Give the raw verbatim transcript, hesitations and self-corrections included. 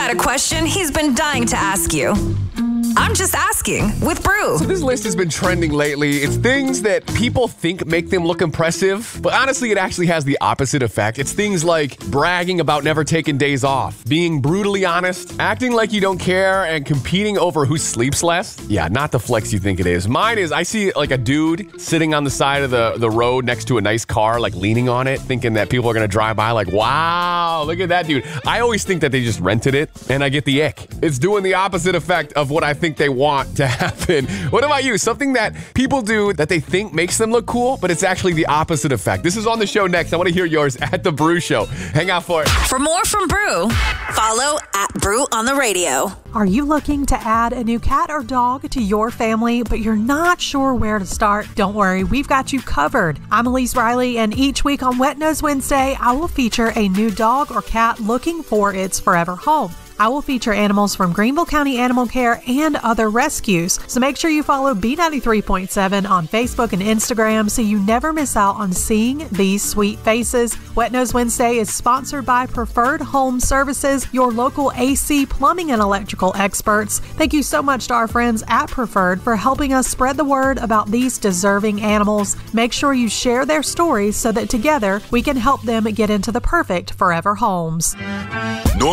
got a question he's been dying to ask you. I'm Just Asking with Brew. So this list has been trending lately. It's things that people think make them look impressive, but honestly, it actually has the opposite effect. It's things like bragging about never taking days off, being brutally honest, acting like you don't care, and competing over who sleeps less. Yeah, not the flex you think it is. Mine is, I see like a dude sitting on the side of the, the road next to a nice car, like leaning on it, thinking that people are going to drive by like, wow, look at that dude. I always think that they just rented it, and I get the ick. It's doing the opposite effect of what I think they want to happen. What about you? Something that people do that they think makes them look cool, but it's actually the opposite effect. This is on the show next. I want to hear yours at The Brew Show. Hang out for it. For more from Brew, follow at Brew on the radio. Are you looking to add a new cat or dog to your family, but you're not sure where to start? Don't worry, we've got you covered. I'm Elise Riley, and each week on Wet Nose Wednesday, I will feature a new dog or cat looking for its forever home. I will feature animals from Greenville County Animal Care and other rescues. So make sure you follow B ninety-three point seven on Facebook and Instagram so you never miss out on seeing these sweet faces. Wet Nose Wednesday is sponsored by Preferred Home Services, your local A C, plumbing, and electrical experts. Thank you so much to our friends at Preferred for helping us spread the word about these deserving animals. Make sure you share their stories so that together we can help them get into the perfect forever homes.